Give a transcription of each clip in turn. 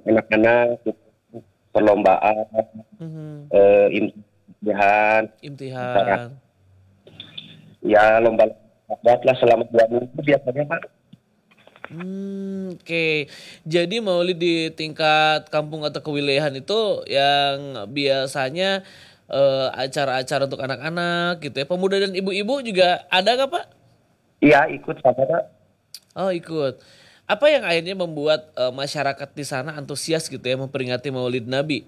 anak-anak perlombaan, Mhm. impian, acara Imtihan. ya lomba buat lah selama 2 minggu biasanya Pak. Oke. Jadi maulid di tingkat kampung atau kewilayahan itu yang biasanya acara-acara untuk anak-anak gitu ya. Pemuda dan ibu-ibu juga ada nggak Pak? Iya ikut sama Pak. Oh ikut. Apa yang akhirnya membuat masyarakat di sana antusias gitu ya memperingati Maulid Nabi?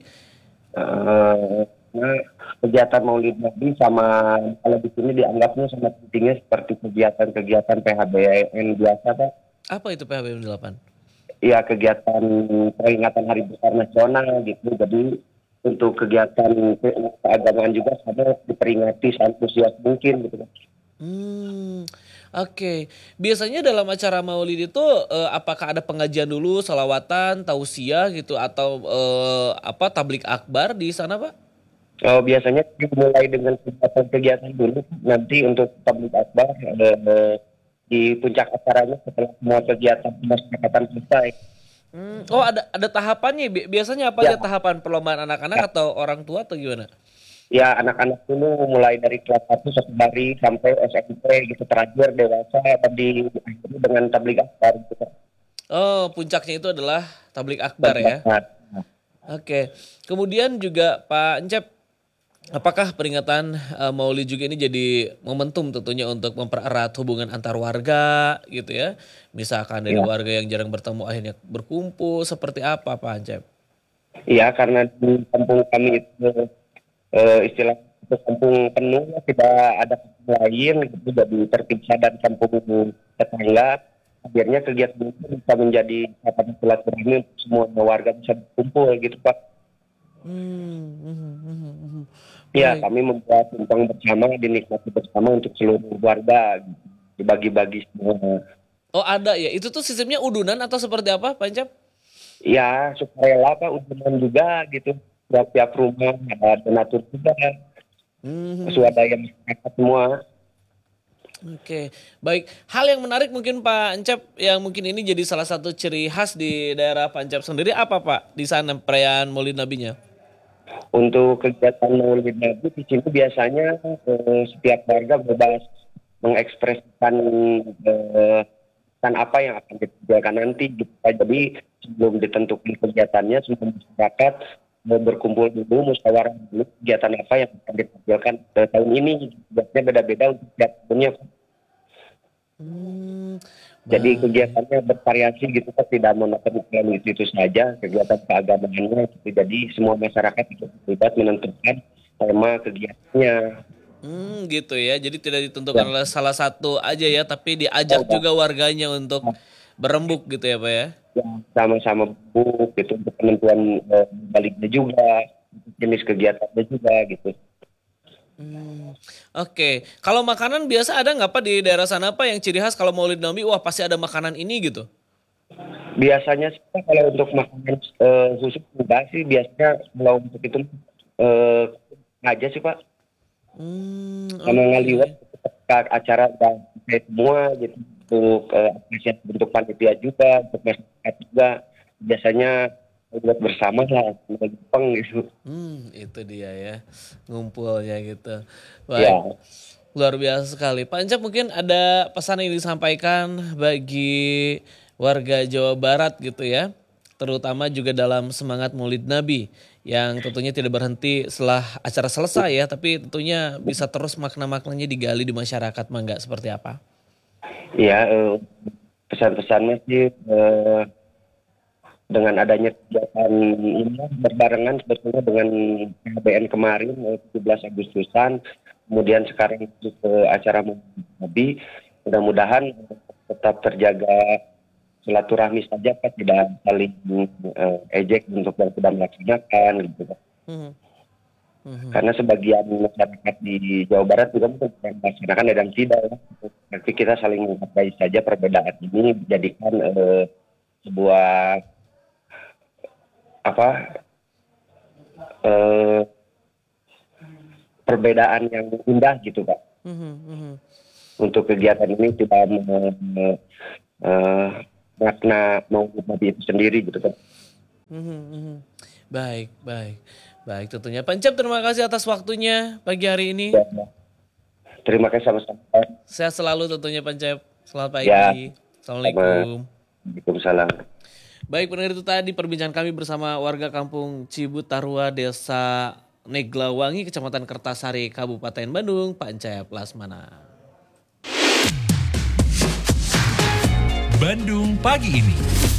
Nah, kegiatan Maulid Nabi sama kalau di sini dianggapnya sangat pentingnya seperti kegiatan-kegiatan PHBN biasa Pak. Apa itu PHBM 8? Ya kegiatan peringatan Hari Besar Nasional gitu. Jadi untuk kegiatan keagamaan juga sama diperingati seantusias mungkin gitu. Hmm, oke. Biasanya dalam acara Maulid itu apakah ada pengajian dulu, salawatan, tausiah gitu atau apa tablik akbar di sana, Pak? Biasanya dimulai dengan kegiatan-kegiatan dulu, nanti untuk tablik akbar di puncak acaranya setelah semua kegiatan pemasyarakatan selesai. Oh ada tahapannya. Biasanya apa aja Ya, tahapan perlombaan anak-anak ya, atau orang tua atau gimana? ya anak-anak dulu mulai dari kelas 1 sekundari sampai SMP gitu terakhir dewasa dan diakhiri dengan tablik akbar gitu. Oh, puncaknya itu adalah tablik akbar Tablik ya. akbar. Oke. Kemudian juga Pak Encep, apakah peringatan Maulid juga ini jadi momentum tentunya untuk mempererat hubungan antar warga gitu ya? Misalkan dari Ya, warga yang jarang bertemu akhirnya berkumpul seperti apa Pak Ancep? iya karena di kampung kami itu istilah itu kampung penuh ya, tidak ada kampung lain gitu jadi terpisah dan kampung tetangga akhirnya kegiatan itu bisa menjadi satu silaturahmi untuk semua warga bisa berkumpul gitu Pak. Mhm. Ya Baik. kami membuat tumpeng bersama dinikmati bersama untuk seluruh warga gitu. Dibagi-bagi semua. Oh ada ya. Itu tuh sistemnya udunan atau seperti apa Pak Ancep? Ya sukarela Pak untungan juga gitu tiap rumah ada donatur juga Mhm. swadaya masyarakat semua. Oke, baik. Hal yang menarik mungkin Pak Encep yang mungkin ini jadi salah satu ciri khas di daerah Pak Encep sendiri apa Pak di sana perayaan Maulid Nabinya? Untuk kegiatan Maulid Nabi di sini biasanya setiap warga bebas mengekspresikan eh, kan apa yang akan dikerjakan nanti gitu. Jadi sebelum ditentukan kegiatannya semua masyarakat berkumpul dulu musyawarah dulu kegiatan apa yang akan ditampilkan tahun ini. Biasanya beda-beda untuk setiap tahunnya. Hmm, Jadi baik. kegiatannya bervariasi gitu kan tidak monoton dalam itu saja kegiatan keagamaannya gitu. Jadi semua masyarakat ikut terlibat menentukan tema kegiatannya. Gitu ya. Jadi tidak ditentukan Ya, oleh salah satu aja ya, tapi oh, diajak ya, juga warganya untuk berembuk gitu ya, Pak ya. ya, sama-sama buku gitu untuk penentuan baliknya juga jenis kegiatannya juga gitu. Oke. Kalau makanan biasa ada nggak Pak di daerah sana Pak yang ciri khas kalau Maulid Nabi, wah pasti ada makanan ini gitu. Biasanya sih Pak, kalau untuk makanan khusus enggak sih biasanya kalau untuk itu eh, aja sih Pak sama ngaliwat Oke. ketika acara udah selesai semua gitu untuk apresiasi bentuk panitia juga untuk masyarakat juga biasanya buat bersama lah sama Jepang gitu. Itu dia ya, ngumpulnya gitu. Baik, Ya, luar biasa sekali. Pak Encap mungkin ada pesan yang disampaikan bagi warga Jawa Barat gitu ya, terutama juga dalam semangat Maulid Nabi yang tentunya tidak berhenti setelah acara selesai ya, tapi tentunya bisa terus makna-maknanya digali di masyarakat, mangga seperti apa? ya pesan-pesannya sih dengan adanya kegiatan ini berbarengan sebetulnya dengan KBN kemarin 17 Agustusan kemudian sekarang itu ke acara Nabi mudah-mudahan tetap terjaga silaturahmi saja kan tidak saling ejek untuk yang sudah melaksanakan gitu kan. Mhm, mhm. Karena sebagian masyarakat di Jawa Barat juga mungkin yang melaksanakan dan tidak ya. Tapi kita saling menghargai saja perbedaan ini dijadikan sebuah apa eh, perbedaan yang indah gitu Pak. Mhm, mhm. Untuk kegiatan ini tidak makna mau Nabi itu sendiri gitu kan. Mhm, mhm. Baik, baik. Baik tentunya. Pak Encep terima kasih atas waktunya pagi hari ini. Ya, terima kasih sama-sama. Sehat selalu tentunya Pak Encep. Selamat Ya, pagi. sama. Assalamualaikum. Waalaikumsalam. Baik pendengar itu tadi perbincangan kami bersama warga kampung Cibutarua, Desa Neglawangi, Kecamatan Kertasari, Kabupaten Bandung, Pak Encep Lasmana. Bandung pagi ini.